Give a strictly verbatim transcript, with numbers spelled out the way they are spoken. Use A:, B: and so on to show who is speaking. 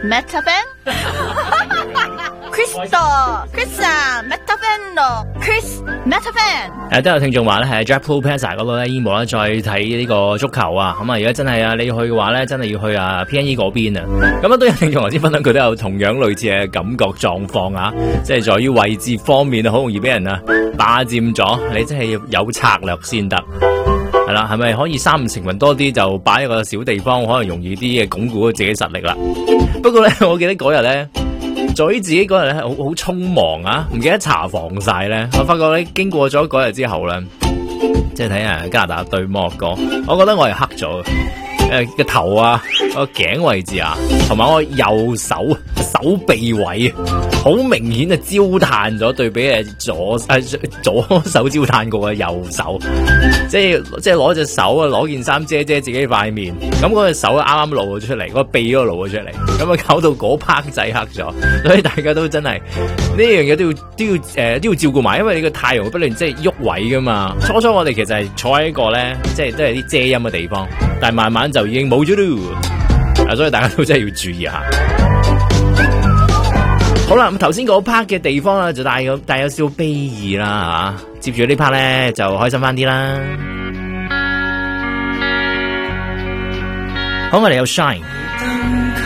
A: Metafan，Crystal，Crystal，Metafan，Chris Metafan。
B: 誒，都有聽眾話咧，喺 Jack Pulpesa 嗰度咧，已經冇得再睇呢個足球啊。咁啊，如果真係啊，你要去嘅話咧，真係要去啊 P N E 嗰邊啊。咁啊，都有聽眾頭先分享，佢都有同樣類似嘅感覺狀況啊。即係在於位置方面啊，好容易俾人啊霸佔咗。你真係要有策略先得。係啦，係咪可以三五成群多啲就擺一個小地方，可能容易啲嘅鞏固自己實力啦？不過咧，我記得嗰日咧，在於自己嗰日咧，好好匆忙啊，唔記得搽防曬咧。我發覺咧，經過咗嗰日之後咧，即係睇下加拿大對摩洛哥，我覺得我係黑咗嘅。誒個頭啊，個頸位置啊，同埋我右手手臂位，好明顯啊焦炭咗，對比誒左誒、啊、左手焦炭過嘅右手，即係即係攞隻手啊，攞件衫遮遮自己塊面，咁嗰隻手啱啱露咗出嚟，個鼻都露咗出嚟，咁啊搞到嗰 part 仔黑咗，所以大家都真係呢樣嘢都要都要誒、呃、都要照顧埋，因為你個太陽不斷即係喐位噶嘛。初初我哋其實係坐喺一個咧，即係都係啲遮陰嘅地方，但係慢慢就已經冇咗咯，啊！所以大家都真係要注意下。好啦，咁頭先嗰 part 嘅地方啦，就帶有帶有少少悲意啦吓，接住呢 part 咧就開心翻啲啦。好，我哋有 Shine。